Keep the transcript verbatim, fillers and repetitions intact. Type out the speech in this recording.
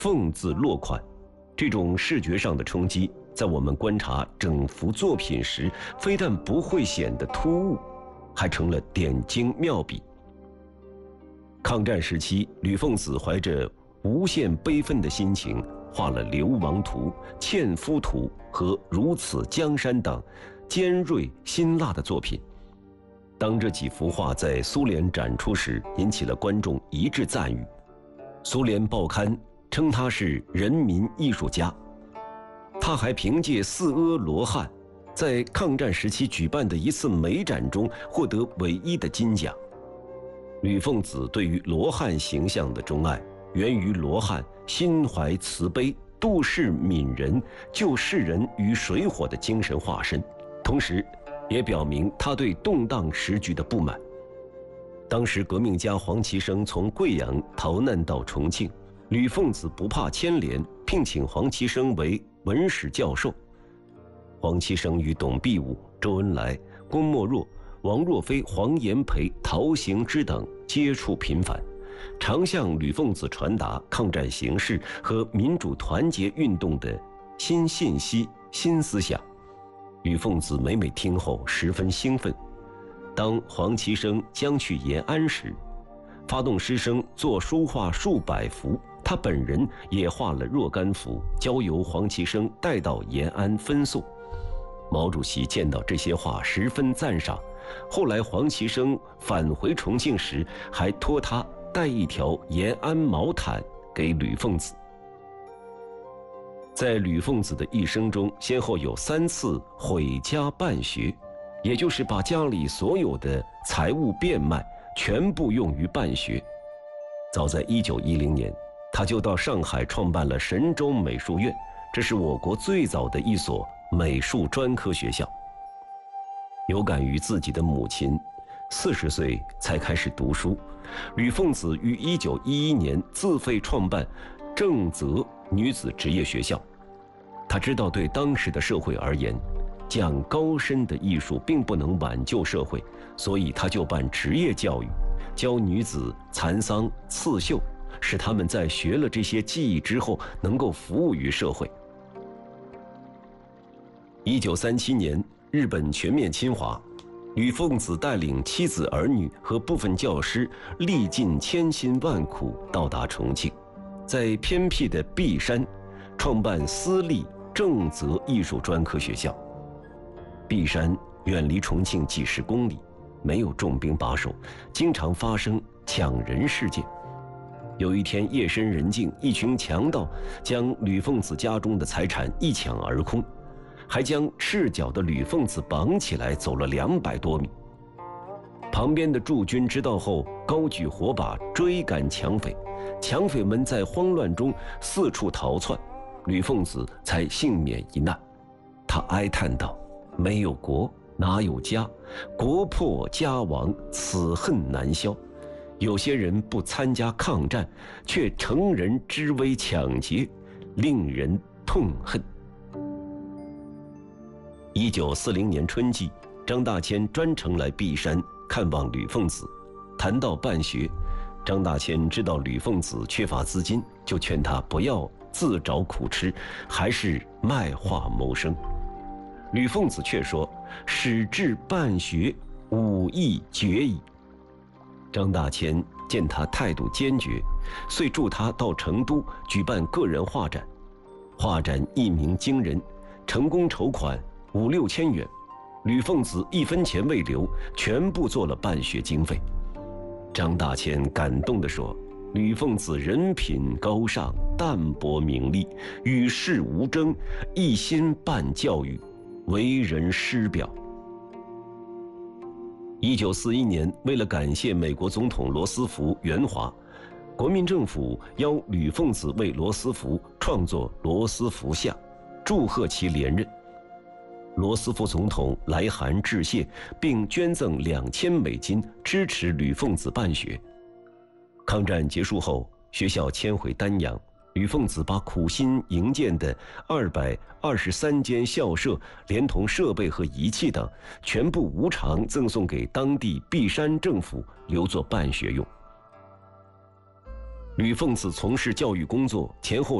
凤字落款，这种视觉上的冲击，在我们观察整幅作品时，非但不会显得突兀，还成了点睛妙笔。抗战时期，吕凤子怀着无限悲愤的心情，画了《流亡图》《纤夫图》和《如此江山》等尖锐辛辣的作品。当这几幅画在苏联展出时，引起了观众一致赞誉。苏联报刊称他是人民艺术家。他还凭借四阿罗汉，在抗战时期举办的一次美展中获得唯一的金奖。吕凤子对于罗汉形象的钟爱，源于罗汉心怀慈悲、度世悯人、救世人于水火的精神化身，同时也表明他对动荡时局的不满。当时革命家黄其生从贵阳逃难到重庆，吕凤子不怕牵连，聘请黄其生为文史教授。黄其生与董必武、周恩来、龚莫若、王若飞、黄炎培、陶行知等接触频繁，常向吕凤子传达抗战形势和民主团结运动的新信息、新思想。吕凤子每每听后十分兴奋。当黄其生将去延安时，发动师生做书画数百幅，他本人也画了若干幅，交由黄其生带到延安分送。毛主席见到这些画十分赞赏，后来黄其生返回重庆时，还托他带一条延安毛毯给吕凤子。在吕凤子的一生中，先后有三次毁家办学，也就是把家里所有的财物变卖，全部用于办学。早在一九一零年，他就到上海创办了神州美术院，这是我国最早的一所美术专科学校。有感于自己的母亲四十岁才开始读书，吕凤子于一九一一年自费创办正则女子职业学校。他知道对当时的社会而言，讲高深的艺术并不能挽救社会，所以他就办职业教育，教女子蚕桑刺绣，使她们在学了这些技艺之后能够服务于社会。一九三七年，日本全面侵华，吕凤子带领妻子儿女和部分教师历尽千辛万苦到达重庆，在偏僻的璧山创办私立正则艺术专科学校。璧山远离重庆几十公里，没有重兵把守，经常发生抢人事件。有一天夜深人静，一群强盗将吕凤子家中的财产一抢而空，还将赤脚的吕凤子绑起来走了两百多米。旁边的驻军知道后，高举火把追赶抢匪，抢匪们在慌乱中四处逃窜，吕凤子才幸免一难。他哀叹道：“没有国，哪有家？国破家亡，此恨难消。有些人不参加抗战，却乘人之危抢劫，令人痛恨。”一九四零年春季，张大千专程来璧山看望吕凤子。谈到办学，张大千知道吕凤子缺乏资金，就劝他不要自找苦吃，还是卖画谋生。吕凤子却说：“始至办学，武艺绝矣。”张大千见他态度坚决，遂助他到成都举办个人画展。画展一鸣惊人，成功筹款五六千元，吕凤子一分钱未留，全部做了办学经费。张大千感动地说：“吕凤子人品高尚，淡泊名利，与世无争，一心办教育，为人师表。”一九四一年，为了感谢美国总统罗斯福援华，国民政府邀吕凤子为罗斯福创作罗斯福像，祝贺其连任。罗斯福总统来函致谢，并捐赠两千美金支持吕凤子办学。抗战结束后，学校迁回丹阳，吕凤子把苦心营建的二百二十三间校舍，连同设备和仪器等，全部无偿赠送给当地璧山政府，留作办学用。 吕凤此从事教育工作前后